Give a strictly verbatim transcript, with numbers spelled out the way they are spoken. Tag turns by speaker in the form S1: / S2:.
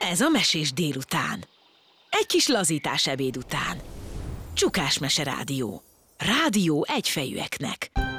S1: Ez a Mesés délután. Egy kis lazítás ebéd után. Csukás Mese Rádió. Rádió egyfejűeknek.